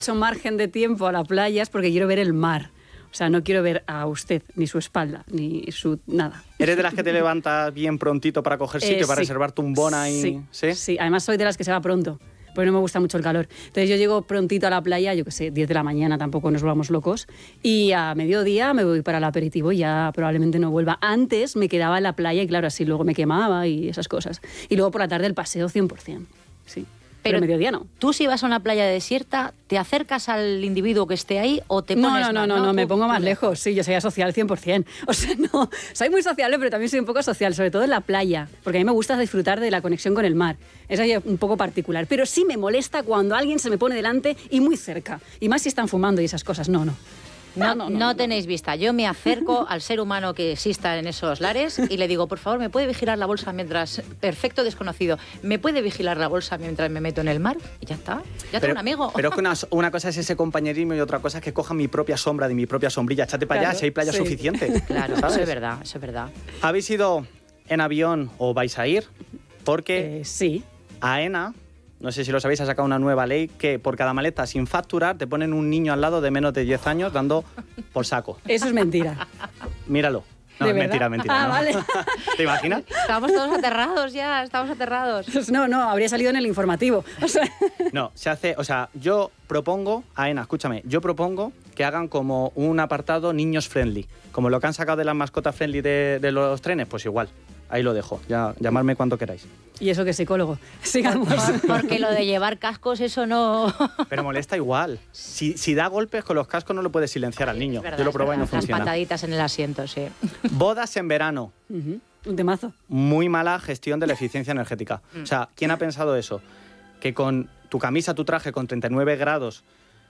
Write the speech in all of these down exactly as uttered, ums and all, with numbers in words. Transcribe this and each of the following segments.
mucho margen de tiempo a la playa es porque quiero ver el mar. O sea, no quiero ver a usted, ni su espalda, ni su nada. ¿Eres de las que te levantas bien prontito para coger sitio, Eh, para sí. reservar tu tumbona y...? Sí, sí, sí. Además soy de las que se va pronto, porque no me gusta mucho el calor. Entonces yo llego prontito a la playa, yo qué sé, diez de la mañana, tampoco nos volvamos locos, y a mediodía me voy para el aperitivo y ya probablemente no vuelva. Antes me quedaba en la playa y claro, así luego me quemaba y esas cosas. Y luego por la tarde el paseo cien por ciento, sí. Pero, Pero mediodía no. Tú si vas a una playa desierta, ¿te acercas al individuo que esté ahí o te pones No, no, no, más, no, no, Tú- me pongo más tú- lejos. Sí, yo soy asocial cien por ciento. O sea, no, soy muy sociable, pero también soy un poco social, sobre todo en la playa, porque a mí me gusta disfrutar de la conexión con el mar. Es ahí un poco particular. Pero sí me molesta cuando alguien se me pone delante y muy cerca. Y más si están fumando y esas cosas. No, no. No, no, no tenéis vista. Yo me acerco al ser humano que exista en esos lares y le digo, por favor, ¿me puede vigilar la bolsa mientras... Perfecto desconocido. ¿Me puede vigilar la bolsa mientras me meto en el mar? Y ya está. Ya tengo un amigo. Pero es que una, una cosa es ese compañerismo y otra cosa es que coja mi propia sombra de mi propia sombrilla. Échate para Claro, allá si hay playa sí. suficiente. Claro, ¿sabes? eso es verdad, eso es verdad. ¿Habéis ido en avión o vais a ir? Porque Eh, sí. AENA, no sé si lo sabéis, ha sacado una nueva ley que por cada maleta sin facturar te ponen un niño al lado de menos de diez años dando por saco. Eso es mentira. Míralo. No, ¿De es mentira, verdad? mentira. Ah, ¿no? vale. ¿Te imaginas? Estamos todos aterrados ya, estamos aterrados. No, no, habría salido en el informativo. O sea, No, se hace, o sea, yo propongo, AENA, escúchame, yo propongo que hagan como un apartado niños friendly, como lo que han sacado de las mascotas friendly de, de los trenes, pues igual, ahí lo dejo, ya, llamadme cuando queráis. y eso que es psicólogo. Sigamos. Por- porque lo de llevar cascos, eso no... Pero molesta igual, si, si da golpes con los cascos no lo puedes silenciar al niño, Es verdad, yo lo es probé y no verdad. Las funciona. pataditas en el asiento, sí. Bodas en verano, Ujú, un temazo. muy mala gestión de la eficiencia energética. O sea, ¿quién ha pensado eso? Que con tu camisa, tu traje con treinta y nueve grados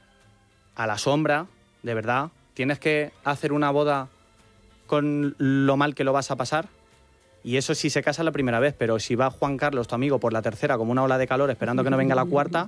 a la sombra, de verdad, tienes que hacer una boda con lo mal que lo vas a pasar. Y eso sí se casa la primera vez, pero si va Juan Carlos, tu amigo, por la tercera como una ola de calor esperando que no venga la cuarta,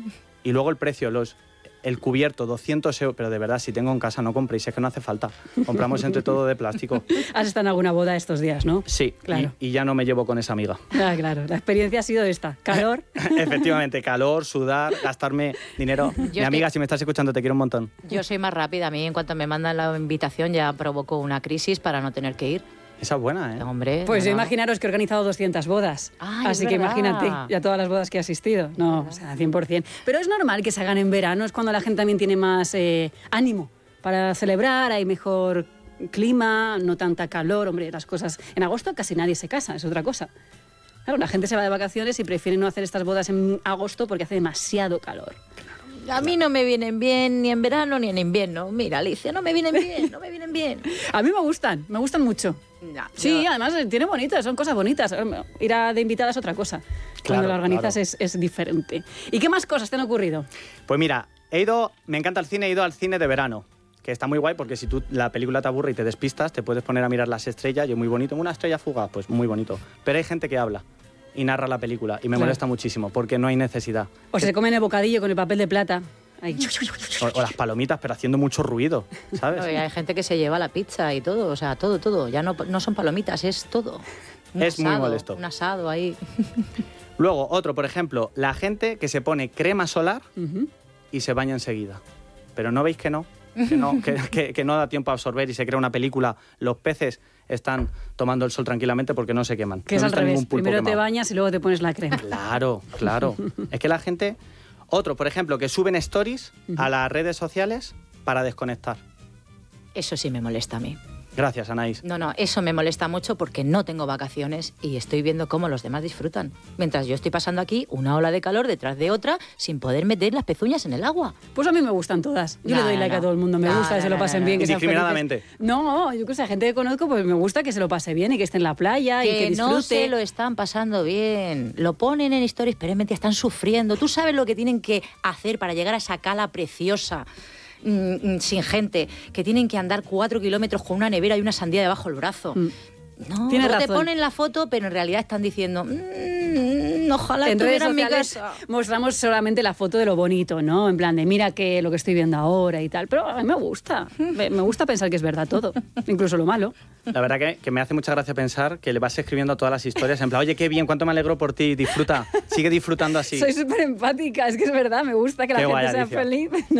y luego el precio, los... El cubierto, doscientos euros, pero de verdad, si tengo en casa, no compréis, es que no hace falta. Compramos entre todo de plástico. Has estado en alguna boda estos días, ¿no? Sí, Claro. y, y ya no me llevo con esa amiga. Ah, claro, la experiencia ha sido esta. Calor. Efectivamente, calor, sudar, gastarme dinero. Mi estoy- amiga, si me estás escuchando, te quiero un montón. Yo soy más rápida. A mí, en cuanto me mandan la invitación, ya provoco una crisis para no tener que ir. Esa es buena, ¿eh? Hombre, Pues yo no, no. imaginaros que he organizado doscientas bodas. Ay, Así es que verdad. imagínate, ya todas las bodas que he asistido. No, o sea, cien por ciento. Pero es normal que se hagan en verano, es cuando la gente también tiene más eh, ánimo para celebrar, hay mejor clima, no tanta calor. Hombre, las cosas... En agosto casi nadie se casa, es otra cosa. Claro, la gente se va de vacaciones y prefiere no hacer estas bodas en agosto porque hace demasiado calor. A mí no me vienen bien ni en verano ni en invierno. Mira, Alicia, no me vienen bien, no me vienen bien. A mí me gustan, me gustan mucho. No, Sí, yo- además eh, tiene bonitas, son cosas bonitas. Ir a de invitada es otra cosa. Cuando Claro, la organizas claro. es, es diferente. ¿Y qué más cosas te han ocurrido? Pues mira, he ido, me encanta el cine, he ido al cine de verano, que está muy guay porque si tú la película te aburre y te despistas, te puedes poner a mirar las estrellas y es muy bonito. Una estrella fugaz, pues muy bonito. Pero hay gente que habla y narra la película y me Claro. molesta muchísimo porque no hay necesidad. O se comen el bocadillo con el papel de plata. Ahí. O, o las palomitas, pero haciendo mucho ruido, ¿sabes? Oye, hay gente que se lleva la pizza y todo, o sea, todo, todo. Ya no, no son palomitas, es todo. Un Es muy asado, molesto. Un asado ahí. Luego, otro, por ejemplo, la gente que se pone crema solar Ujú. y se baña enseguida. Pero ¿no veis que no? Que no, que, que- que no da tiempo a absorber y se crea una película. Los peces están tomando el sol tranquilamente porque no se queman. Que No es he al visto revés. ningún pulpo Primero te quemado. bañas y luego te pones la crema. Claro, claro. Es que la gente... Otro, por ejemplo, que suben stories a las redes sociales para desconectar. Eso sí me molesta a mí. Gracias, Anaís. No, no, eso me molesta mucho porque no tengo vacaciones y estoy viendo cómo los demás disfrutan. Mientras yo estoy pasando aquí una ola de calor detrás de otra sin poder meter las pezuñas en el agua. Pues a mí me gustan todas. Yo No, le doy no, like no. a todo el mundo. Me No, gusta que no, se lo no, pasen no, bien. no. Que sean Indiscriminadamente. felices. No, yo qué sé, gente que conozco, pues me gusta que se lo pase bien y que esté en la playa y que Que disfrute. no se lo están pasando bien. Lo ponen en stories, pero realmente están sufriendo. Tú sabes lo que tienen que hacer para llegar a esa cala preciosa, mm, mm, sin gente, que tienen que andar cuatro kilómetros con una nevera y una sandía debajo del brazo. Mm. No, Tienes luego te razón. ponen la foto, pero en realidad están diciendo, "Mm, ojalá En redes estuviera en mi sociales casa". mostramos solamente la foto de lo bonito, ¿no? En plan de mira que lo que estoy viendo ahora y tal. Pero a mí me gusta. Me, me gusta pensar que es verdad todo, incluso lo malo. La verdad que, que me hace mucha gracia pensar que le vas escribiendo a todas las historias en plan, oye, qué bien, cuánto me alegro por ti, disfruta, sigue disfrutando así. Soy súper empática, es que es verdad, me gusta que la Qué gente guay, sea Alicia. feliz.